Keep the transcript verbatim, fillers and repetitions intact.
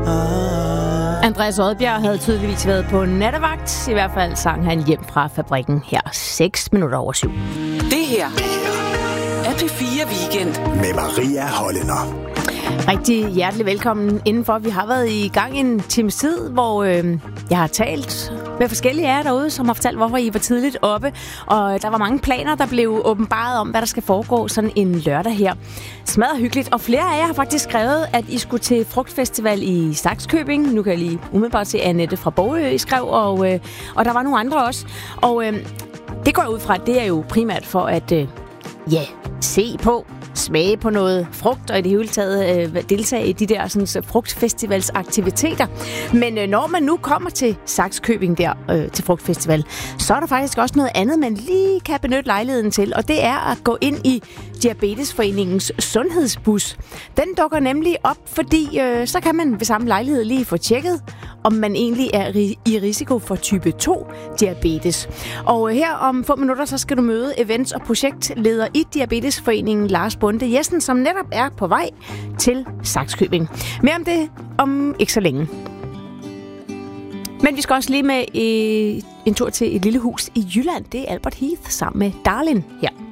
Andreas Odbjerg havde tydeligvis været på nattevagt. I hvert fald sang han hjem fra fabrikken her seks minutter over syv. Det her er P fire Weekend med Maria Hollænder. Rigtig hjertelig velkommen indenfor. Vi har været i gang en times tid, hvor øh, jeg har talt med forskellige af jer derude, som har fortalt, hvorfor I var tidligt oppe. Og der var mange planer, der blev åbenbaret om, hvad der skal foregå sådan en lørdag her. Smadret hyggeligt. Og flere af jer har faktisk skrevet, at I skulle til frugtfestival i Sakskøbing. Nu kan jeg lige umiddelbart se Annette fra Bogø, I skrev, og, øh, og der var nogle andre også. Og øh, det går jeg ud fra, at det er jo primært for at øh, ja, se på, smage på noget frugt, og i det hele taget øh, deltage i de der sådan, frugtfestivalsaktiviteter. Men øh, når man nu kommer til Sakskøbing der, øh, til frugtfestival, så er der faktisk også noget andet, man lige kan benytte lejligheden til, og det er at gå ind i Diabetesforeningens sundhedsbus. Den dukker nemlig op, fordi øh, så kan man ved samme lejlighed lige få tjekket, om man egentlig er ri- i risiko for type to diabetes. Og øh, her om få minutter, så skal du møde events- og projektleder i Diabetesforeningen, Lars Bunde Jessen, som netop er på vej til Sakskøbing. Mere om det om ikke så længe. Men vi skal også lige med øh, en tur til et lille hus i Jylland. Det er Albert Heath sammen med Darlin her.